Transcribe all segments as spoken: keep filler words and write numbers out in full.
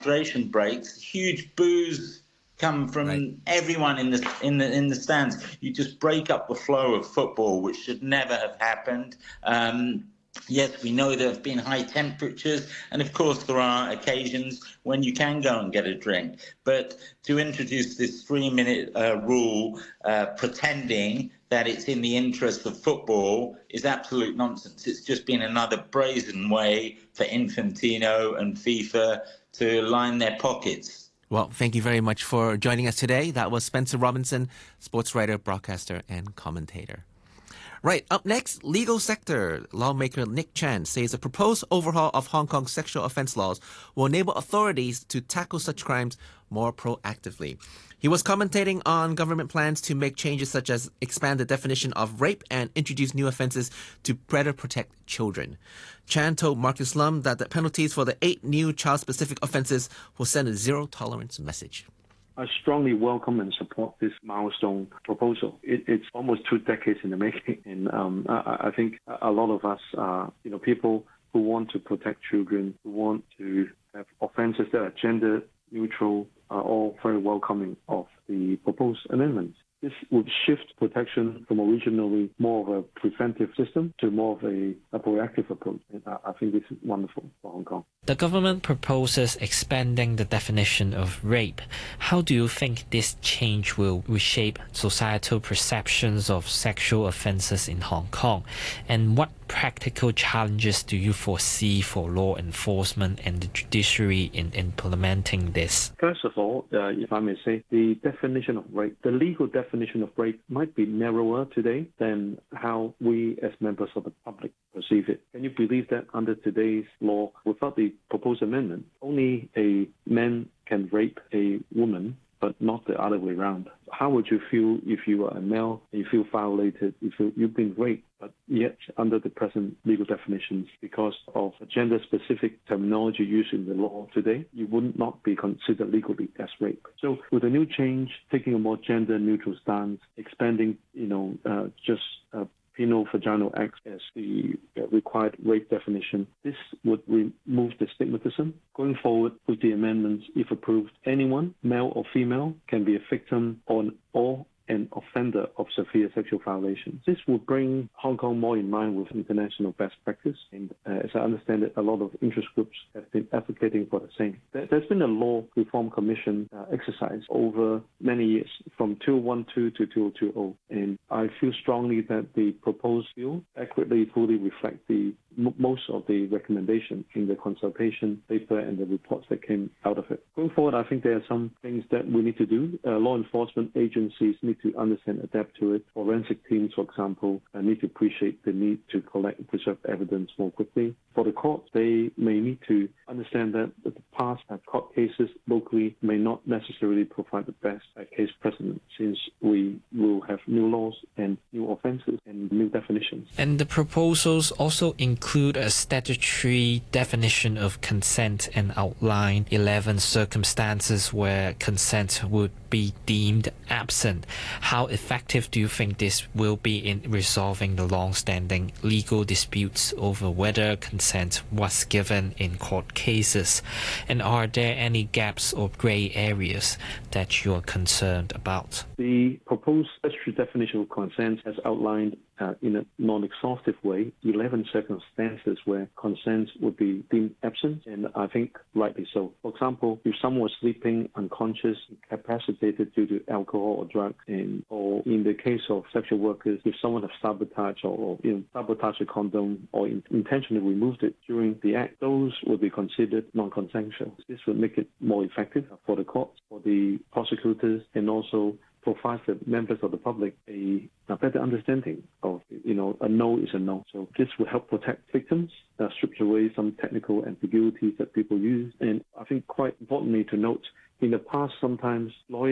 hydration breaks, huge boos come from Right. everyone in the in the in the stands. You just break up the flow of football, which should never have happened. Um, Yes, we know there have been high temperatures, and of course there are occasions when you can go and get a drink. But to introduce this three-minute uh, rule, uh, pretending that it's in the interest of football, is absolute nonsense. It's just been another brazen way for Infantino and FIFA to line their pockets. Well, thank you very much for joining us today. That was Spencer Robinson, sports writer, broadcaster, and commentator. Right, up next, legal sector. Lawmaker Nick Chan says a proposed overhaul of Hong Kong's sexual offence laws will enable authorities to tackle such crimes more proactively. He was commentating on government plans to make changes such as expand the definition of rape and introduce new offences to better protect children. Chan told Marcus Lum that the penalties for the eight new child-specific offences will send a zero-tolerance message. I strongly welcome and support this milestone proposal. It, it's almost two decades in the making, and um, I, I think a lot of us are, you know, people who want to protect children, who want to have offences that are gender neutral, are all very welcoming of the proposed amendments. This would shift protection from originally more of a preventive system to more of a, a proactive approach. And I, I think this is wonderful for Hong Kong. The government proposes expanding the definition of rape. How do you think this change will reshape societal perceptions of sexual offences in Hong Kong? And what practical challenges do you foresee for law enforcement and the judiciary in implementing this? First of all, uh, if I may say, the definition of rape, the legal definition of rape might be narrower today than how we as members of the public perceive it. Can you believe that under today's law, without the proposed amendment, only a man can rape a woman, but not the other way around? How would you feel if you are a male and you feel violated, if you, you've been raped, but yet under the present legal definitions, because of gender-specific terminology used in the law today, you would not be considered legally as rape. So with a new change, taking a more gender-neutral stance, expanding, you know, uh, just uh, penal vaginal acts as the uh, required rape definition, this would remove the stigmatism. Going forward with the amendments, if approved, anyone, male or female, can be a victim on or an offender of severe sexual violations. This will bring Hong Kong more in line with international best practice, and uh, as I understand it, a lot of interest groups have been advocating for the same. There, there's been a law reform commission uh, exercise over many years, from two thousand twelve to two thousand twenty, and I feel strongly that the proposed bill accurately fully reflect the m- most of the recommendations in the consultation paper and the reports that came out of it. Going forward, I think there are some things that we need to do. Uh, law enforcement agencies need to understand, adapt to it. Forensic teams, for example, uh, need to appreciate the need to collect and preserve evidence more quickly. For the courts, they may need to understand that the past uh, court cases locally may not necessarily provide the best uh, case precedent, since we will have new laws and new offences and new definitions. And the proposals also include a statutory definition of consent and outline eleven circumstances where consent would be deemed absent. How effective do you think this will be in resolving the long-standing legal disputes over whether consent was given in court cases? And are there any gaps or grey areas that you are concerned about? The proposed statutory definition of consent has outlined Uh, in a non-exhaustive way, eleven circumstances where consent would be deemed absent, and I think rightly so. For example, if someone was sleeping unconscious, incapacitated due to alcohol or drugs, and or in the case of sexual workers, if someone has sabotaged or, or you know, sabotaged a condom or in, intentionally removed it during the act, those would be considered non-consensual. This would make it more effective for the courts, for the prosecutors, and also provides the members of the public a, a better understanding of, you know, a no is a no. So this will help protect victims, uh, strips away some technical ambiguities that people use. And I think quite importantly to note, in the past, sometimes lawyers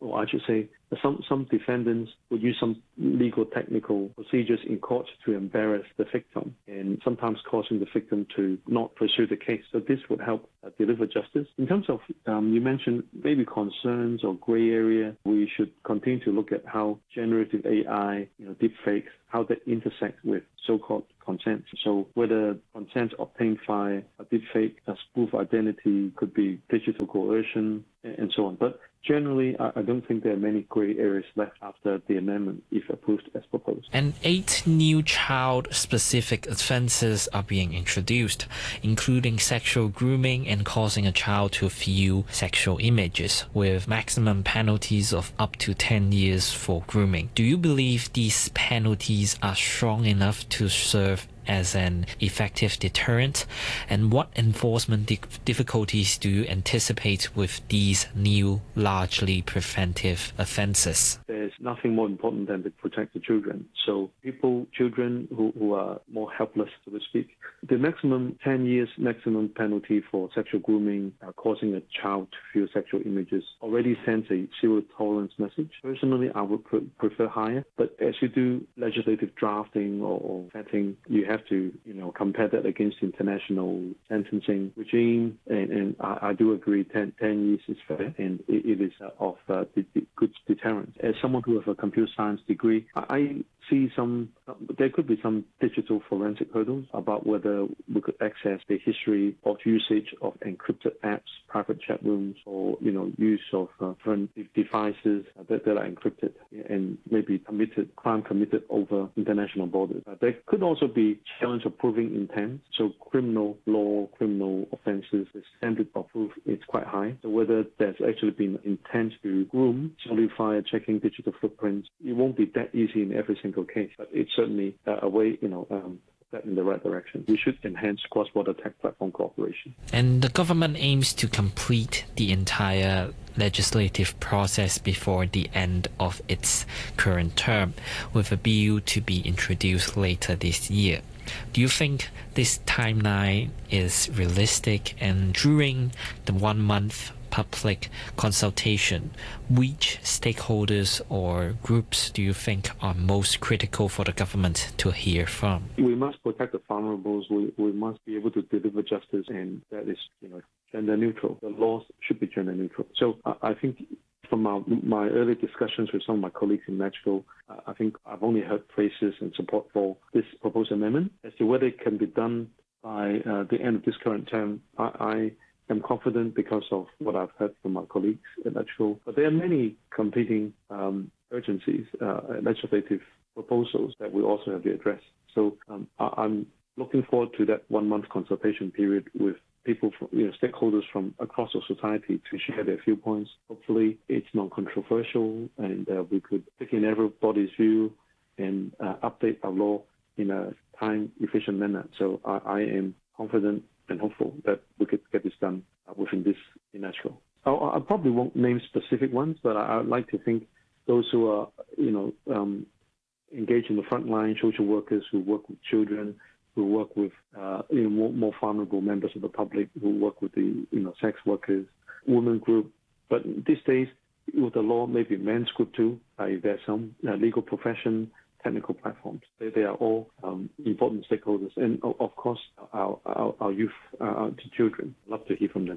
or I should say, some, some defendants would use some legal technical procedures in court to embarrass the victim and sometimes causing the victim to not pursue the case. So this would help uh, deliver justice. In terms of, um, you mentioned maybe concerns or gray area, we should continue to look at how generative A I, you know, deepfakes, how that intersect with so-called consent. So whether consent obtained via a deepfake, a spoof identity, could be digital coercion, and so on. But generally, I don't think there are many grey areas left after the amendment, if approved as proposed. And eight new child-specific offences are being introduced, including sexual grooming and causing a child to view sexual images, with maximum penalties of up to ten years for grooming. Do you believe these penalties are strong enough to serve as an effective deterrent? And what enforcement di- difficulties do you anticipate with these new, largely preventive offences? There's nothing more important than to protect the children. So people, children who, who are more helpless, so to speak, the maximum ten years maximum penalty for sexual grooming, uh, causing a child to view sexual images, already sends a zero tolerance message. Personally, I would pr- prefer higher, but as you do legislative drafting or, or vetting, you have to, you know, compare that against international sentencing regime, and, and I, I do agree ten, ten years is fair, and it, it is uh, of uh, the, the good deterrent. As someone who has a computer science degree, I, I see some, uh, there could be some digital forensic hurdles about whether we could access the history of usage of encrypted apps, private chat rooms, or, you know, use of uh, different devices that, that are encrypted and maybe committed, crime committed over international borders. Uh, there could also be challenge of proving intent. So criminal law, criminal offences, the standard of proof is quite high. So whether there's actually been intent to groom solely via checking digital footprints, it won't be that easy in every single case, but it's certainly uh, a way, you know, um, that in the right direction. We should enhance cross-border tech platform cooperation. And the government aims to complete the entire legislative process before the end of its current term, with a bill to be introduced later this year. Do you think this timeline is realistic? And during the one-month public consultation, which stakeholders or groups do you think are most critical for the government to hear from? We must protect the vulnerables. We, we must be able to deliver justice, and that is, you know, gender neutral. The laws should be gender neutral. So uh, I think from our, my early discussions with some of my colleagues in Mexico, uh, I think I've only heard praises and support for this proposed amendment. As to whether it can be done by uh, the end of this current term, I, I I'm confident because of what I've heard from my colleagues at Mexico. But there are many competing um, urgencies, uh, legislative proposals that we also have to address. So um, I- I'm looking forward to that one-month consultation period with people, from, you know, stakeholders from across the society to share their viewpoints. Hopefully, it's non-controversial, and uh, we could take in everybody's view and uh, update our law in a time-efficient manner. So I, I am confident and hopeful that we could get this done uh, within this semester. I, I probably won't name specific ones, but I, I'd like to think those who are, you know, um, engaged in the front line, social workers who work with children, who work with, uh, you know, more, more vulnerable members of the public, who work with the, you know, sex workers, women group. But these days, with the law, maybe men's group too. Uh, if there's some uh, legal profession, technical platforms. They, they are all um, important stakeholders. And of course, our, our, our youth, uh, our children. I'd love to hear from them.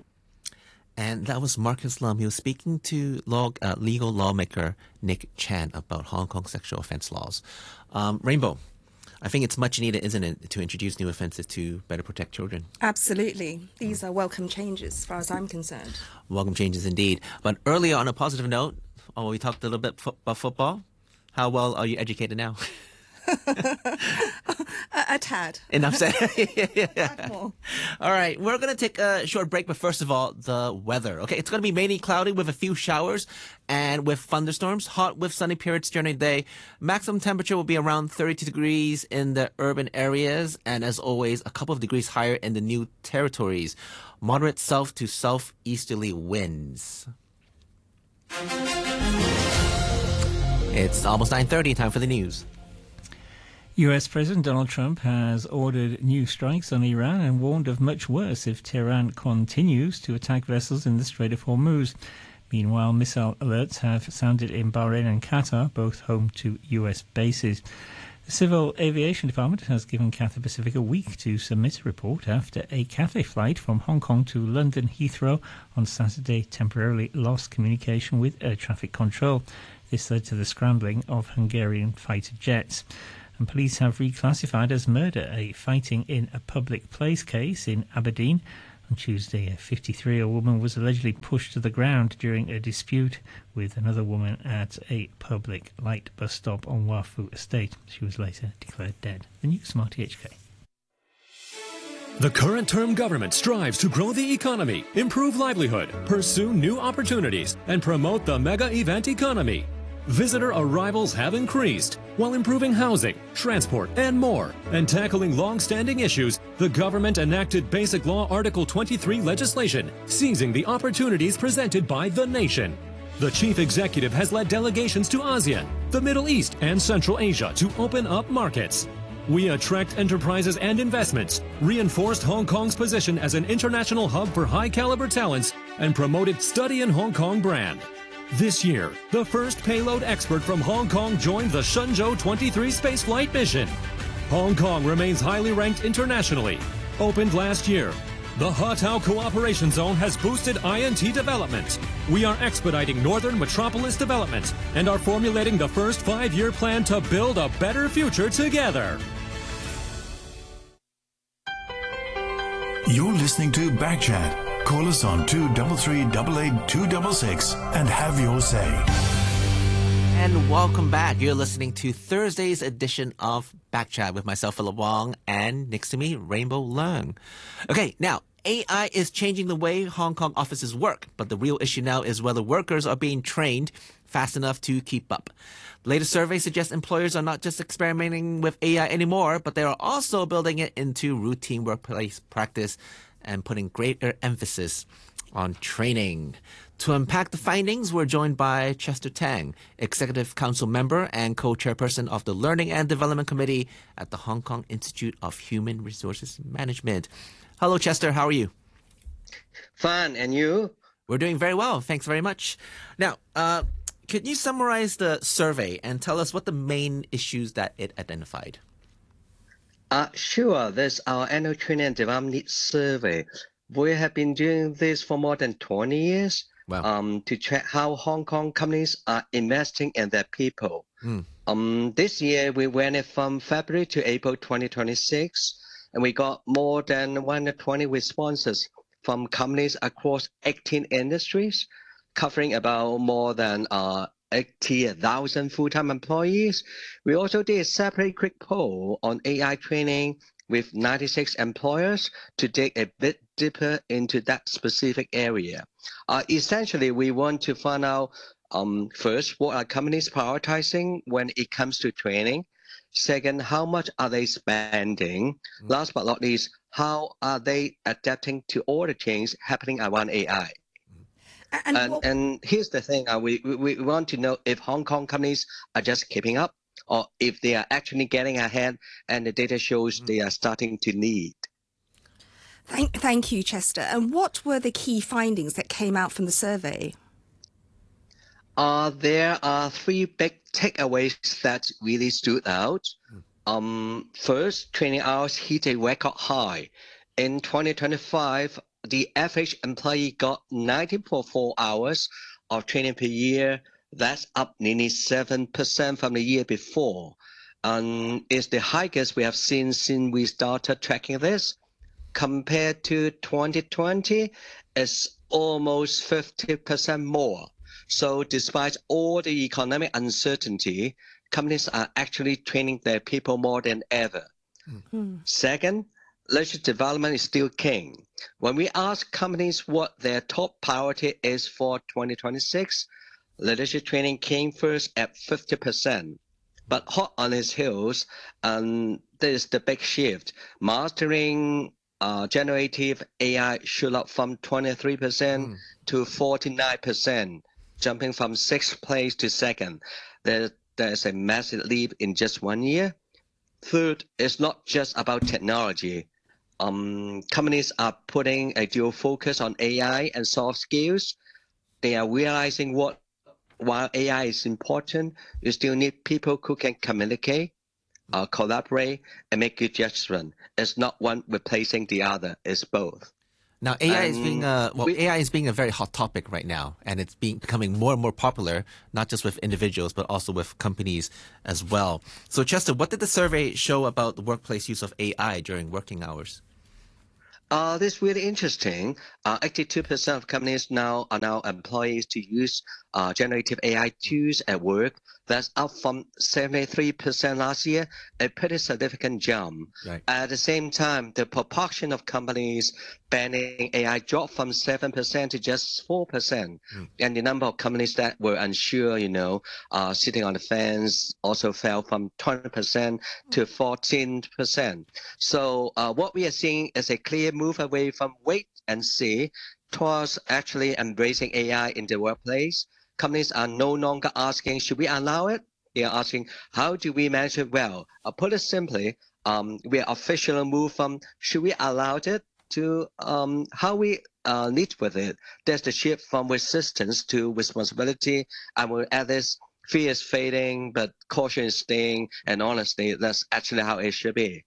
And that was Marcus Lum. He was speaking to law, uh, legal lawmaker Nick Chan about Hong Kong sexual offence laws. Um, Rainbow, I think it's much needed, isn't it, to introduce new offences to better protect children? Absolutely. These are welcome changes as far as I'm concerned. Welcome changes indeed. But earlier, on a positive note, oh, we talked a little bit fo- about football. How well are you educated now? a, a tad. Enough said. A tad more. All right, we're going to take a short break, but first of all, the weather. Okay, it's going to be mainly cloudy with a few showers and with thunderstorms, hot with sunny periods during the day. Maximum temperature will be around thirty-two degrees in the urban areas, and as always, a couple of degrees higher in the new territories. Moderate south to southeasterly winds. It's almost nine thirty, time for the news. U S President Donald Trump has ordered new strikes on Iran and warned of much worse if Tehran continues to attack vessels in the Strait of Hormuz. Meanwhile, missile alerts have sounded in Bahrain and Qatar, both home to U S bases. The Civil Aviation Department has given Cathay Pacific a week to submit a report after a Cathay flight from Hong Kong to London Heathrow on Saturday temporarily lost communication with air traffic control. This led to the scrambling of Hungarian fighter jets. And police have reclassified as murder a fighting in a public place case in Aberdeen. On Tuesday, a fifty-three-year-old woman was allegedly pushed to the ground during a dispute with another woman at a public light bus stop on Wafu Estate. She was later declared dead. The News Smart H K. The current term government strives to grow the economy, improve livelihood, pursue new opportunities, and promote the mega event economy. Visitor arrivals have increased while improving housing, transport, and more, and tackling long-standing issues. The government enacted Basic Law Article twenty-three legislation, seizing the opportunities presented by the nation. The chief executive has led delegations to ASEAN, the Middle East, and Central Asia to open up markets. We attract enterprises and investments, reinforced Hong Kong's position as an international hub for high-caliber talents, and promoted Study in Hong Kong brand. This year, the first payload expert from Hong Kong joined the Shenzhou twenty-three spaceflight mission. Hong Kong remains highly ranked internationally. Opened last year, the Hatao Cooperation Zone has boosted I N T development. We are expediting Northern Metropolis development and are formulating the first five-year plan to build a better future together. You're listening to Backchat. Call us on two three three, eight eight, two six six and have your say. And welcome back. You're listening to Thursday's edition of Backchat with myself, Philip Wong, and next to me, Rainbow Leung. Okay, now, A I is changing the way Hong Kong offices work, but the real issue now is whether workers are being trained fast enough to keep up. The latest survey suggests employers are not just experimenting with A I anymore, but they are also building it into routine workplace practice and putting greater emphasis on training. To unpack the findings, we're joined by Chester Tang, Executive Council member and co-chairperson of the Learning and Development Committee at the Hong Kong Institute of Human Resources Management. Hello, Chester. How are you? Fine. And you? We're doing very well. Thanks very much. Now, uh, could you summarize the survey and tell us what the main issues that it identified? Uh, sure. This is our annual training and development needs survey. We have been doing this for more than twenty years. Wow. um, to track how Hong Kong companies are investing in their people. Mm. Um, this year, we ran it from February to April twenty twenty-six, and we got more than one hundred twenty responses from companies across eighteen industries, covering about more than uh, eighty thousand full-time employees. We also did a separate quick poll on A I training with ninety-six employers to dig a bit deeper into that specific area. Uh, essentially, we want to find out, um, first, what are companies prioritizing when it comes to training? Second, how much are they spending? Mm-hmm. Last but not least, how are they adapting to all the change happening around A I? And, and, and here's the thing, uh, we, we, we want to know if Hong Kong companies are just keeping up, or if they are actually getting ahead and the data shows mm-hmm. they are starting to lead. Thank, thank you, Chester. And what were the key findings that came out from the survey? Uh, there are three big takeaways that really stood out. Mm. Um, first, training hours hit a record high. In twenty twenty-five, the average employee got nineteen point four hours of training per year. That's up nearly seven percent from the year before. And it's the highest we have seen since we started tracking this. Compared to twenty twenty, it's almost fifty percent more. So despite all the economic uncertainty, companies are actually training their people more than ever. Mm-hmm. Second, leadership development is still king. When we ask companies what their top priority is for twenty twenty-six, leadership training came first at fifty percent. But hot on its heels, and there's the big shift. Mastering Uh, generative A I shot up from twenty-three percent mm. to forty-nine percent, jumping from sixth place to second. There, there's a massive leap in just one year. Third, it's not just about technology. Um, companies are putting a dual focus on A I and soft skills. they are realizing what while A I is important, you still need people who can communicate, uh, collaborate, and make good judgment. It's not one replacing the other. It's both. Now, A I And is being a well, we- A I is being a very hot topic right now, and it's being becoming more and more popular, not just with individuals but also with companies as well. So, Chester, what did the survey show about the workplace use of A I during working hours? Uh, this is really interesting. Uh, eighty-two percent of companies now allow employees to use uh, generative A I tools at work. That's up from seventy-three percent last year, a pretty significant jump. Right. At the same time, the proportion of companies banning A I dropped from seven percent to just four percent. Mm. And the number of companies that were unsure, you know, uh, sitting on the fence also fell from twenty percent to fourteen percent. So uh, what we are seeing is a clear move away from wait and see towards actually embracing A I in the workplace. Companies are no longer asking, should we allow it? They are asking, how do we manage it well? Uh, put it simply, um, we are officially moved from, should we allow it, to um, how we uh, lead with it. There's the shift from resistance to responsibility. I will add this, fear is fading, but caution is staying, and honestly, that's actually how it should be.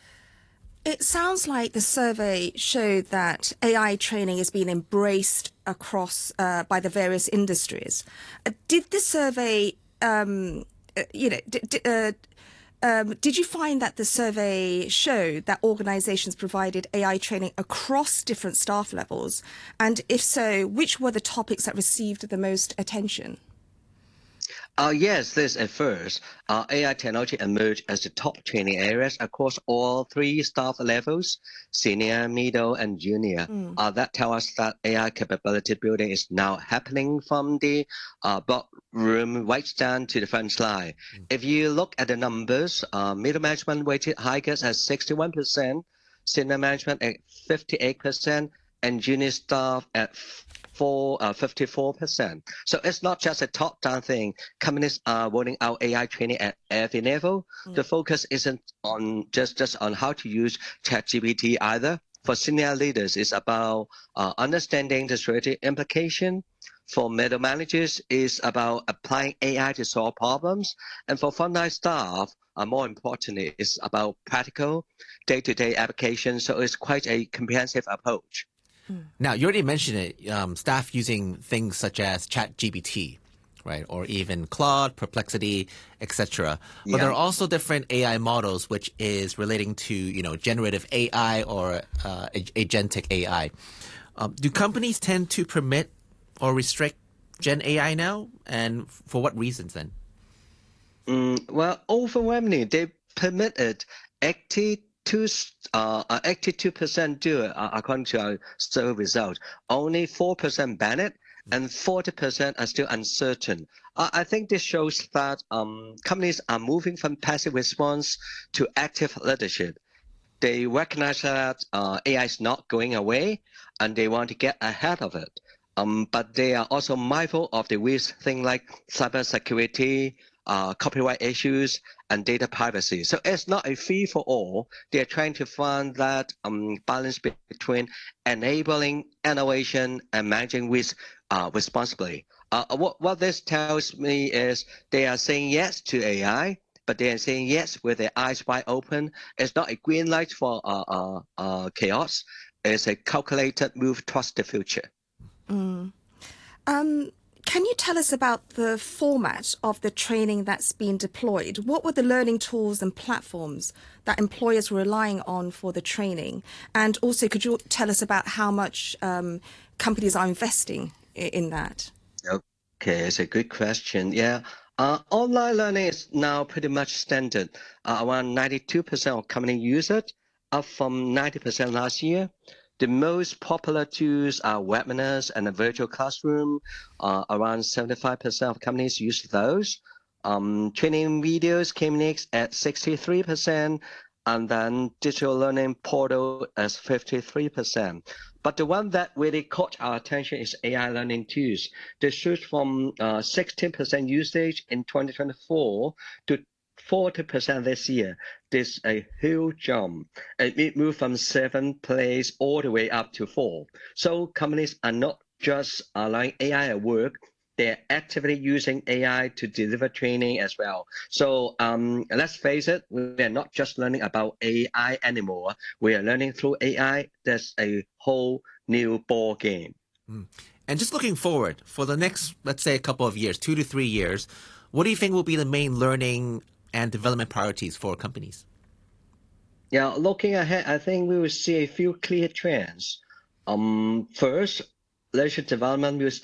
It sounds like the survey showed that A I training is being embraced across uh, by the various industries. Uh, did the survey, um, uh, you know, d- d- uh, um, did you find that the survey showed that organisations provided A I training across different staff levels? And if so, which were the topics that received the most attention? Uh, yes, this at first. Uh, A I technology emerged as the top training areas across all three staff levels, senior, middle, and junior. Mm. Uh, that tells us that A I capability building is now happening from the uh, boardroom right down to the front line. Mm. If you look at the numbers, uh, middle management weighted hikers at sixty-one percent, senior management at fifty-eight percent, and junior staff at for uh, fifty-four percent. So it's not just a top-down thing. Companies are rolling out A I training at every level. Mm. The focus isn't on just, just on how to use ChatGPT either. For senior leaders, it's about uh, understanding the strategic implication. For middle managers, it's about applying A I to solve problems. And for frontline staff, uh, more importantly, it's about practical day-to-day application. So it's quite a comprehensive approach. Now, you already mentioned it, um, staff using things such as ChatGPT, right, or even Claude, Perplexity, et cetera. But yeah. there are also different A I models which is relating to, you know, generative A I or uh, agentic A I. Um, do companies tend to permit or restrict Gen A I now? And for what reasons then? Mm, well, overwhelmingly, they permit it eighty Two, uh, eighty-two percent do it, uh, according to our survey result. Only four percent ban it, and forty percent are still uncertain. Uh, I think this shows that um, companies are moving from passive response to active leadership. They recognize that uh, A I is not going away, and they want to get ahead of it. Um, but they are also mindful of the risk, things like cybersecurity, Uh, copyright issues, and data privacy. So it's not a free for all. They're trying to find that um, balance between enabling innovation and managing risk uh, responsibly. Uh, what, what this tells me is they are saying yes to A I, but they are saying yes with their eyes wide open. It's not a green light for uh, uh, uh, chaos. It's a calculated move towards the future. Mm. Um. Can you tell us about the format of the training that's been deployed? What were the learning tools and platforms that employers were relying on for the training? And also, could you tell us about how much um, companies are investing in that? Okay, it's a good question. Yeah, uh, online learning is now pretty much standard. Uh, around ninety-two percent of companies use it, up from ninety percent last year. The most popular tools are webinars and a virtual classroom. Uh, around seventy-five percent of companies use those. Um, training videos came next at sixty-three percent, and then digital learning portal as fifty-three percent. But the one that really caught our attention is A I learning tools. They surged from uh, sixteen percent usage in twenty twenty-four to forty percent this year. This is a huge jump. It moved from seven place all the way up to four. So companies are not just allowing A I at work, they're actively using A I to deliver training as well. So um, let's face it, we're not just learning about A I anymore. We are learning through A I. There's a whole new ball game. Mm. And just looking forward for the next, let's say, a couple of years, two to three years, what do you think will be the main learning and development priorities for companies? Yeah, looking ahead, I think we will see a few clear trends. Um, first, leadership development will